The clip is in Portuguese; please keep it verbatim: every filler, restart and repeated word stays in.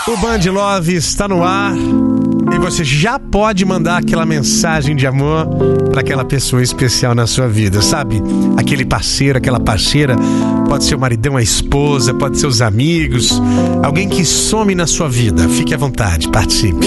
O Band Love está no ar e você já pode mandar aquela mensagem de amor para aquela pessoa especial na sua vida, sabe? Aquele parceiro, aquela parceira, pode ser o maridão, a esposa, pode ser os amigos, alguém que some na sua vida. Fique à vontade, participe.